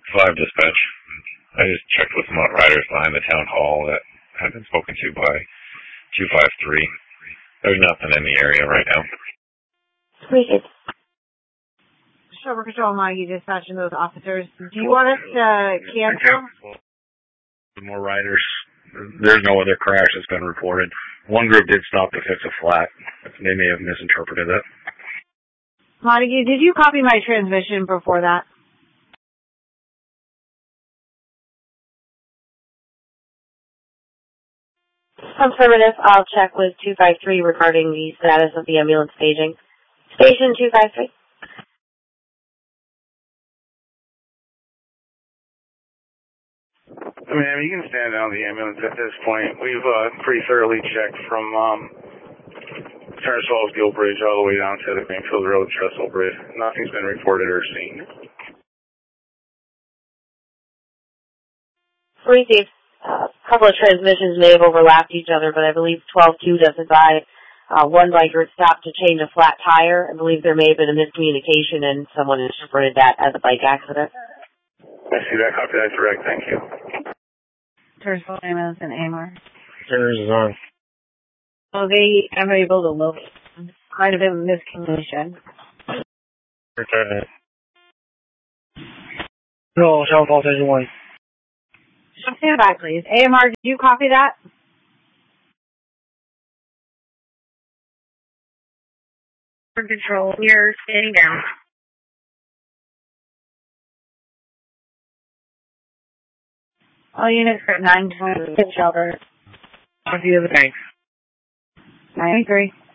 5 dispatch. I just checked with some riders behind the town hall that had been spoken to by 253. There's nothing in the area right now. Sweet. Shoulder Control Maggie dispatching those officers. Do you want us to cancel? More riders. There's no other crash that's been reported. One group did stop to fix a flat. They may have misinterpreted it. Montague, did you copy my transmission before that? Affirmative. I'll check with 253 regarding the status of the ambulance staging. Station 253. Ma'am, you can stand down the ambulance at this point. We've pretty thoroughly checked from Turner Falls Gill Bridge all the way down to the Greenfield Road Trestle Bridge. Nothing's been reported or seen. Receive. A couple of transmissions may have overlapped each other, but I believe 12-2 does advise one biker stopped to change a flat tire. I believe there may have been a miscommunication and someone interpreted that as a bike accident. I see that. Copy that direct. Thank you. Turtle ambulance and AMR. Turner's is on. Oh, they am able to locate. Might have been miscommunication. No, Town Hall Station 1. Stand by, please. AMR, did you copy that? Control, you're standing down. All units are at 920. Shelter. Thanks. 93.